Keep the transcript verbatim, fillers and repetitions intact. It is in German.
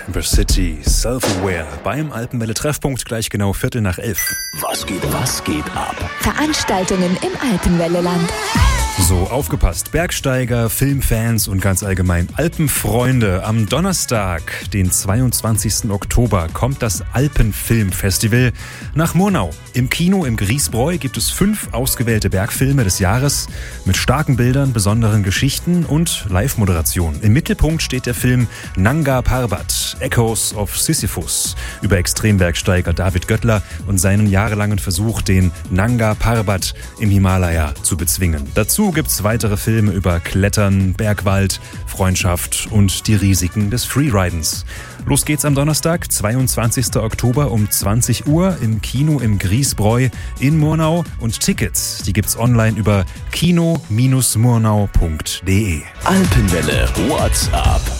The City, Self-Aware, beim Alpenwelle-Treffpunkt gleich genau Viertel nach elf. Was geht, was geht ab? Veranstaltungen im Alpenwelleland. So, aufgepasst, Bergsteiger, Filmfans und ganz allgemein Alpenfreunde. Am Donnerstag, den zweiundzwanzigsten Oktober, kommt das Alpenfilmfestival nach Murnau. Im Kino im Griesbräu gibt es fünf ausgewählte Bergfilme des Jahres mit starken Bildern, besonderen Geschichten und Live-Moderation. Im Mittelpunkt steht der Film Nanga Parbat, Echoes of Sisyphus, über Extrembergsteiger David Göttler und seinen jahrelangen Versuch, den Nanga Parbat im Himalaya zu bezwingen. Dazu gibt's weitere Filme über Klettern, Bergwald, Freundschaft und die Risiken des Freeridens. Los geht's am Donnerstag, zweiundzwanzigsten Oktober um zwanzig Uhr im Kino im Griesbräu in Murnau. Und Tickets, die gibt's online über kino Bindestrich murnau punkt de. Alpenwelle WhatsApp.